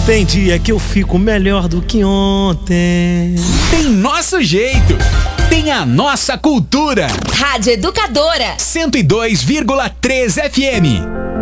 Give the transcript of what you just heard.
Tem dia que eu fico melhor do que ontem. Tem nosso jeito, tem a nossa cultura. Rádio Educadora 102,3 FM.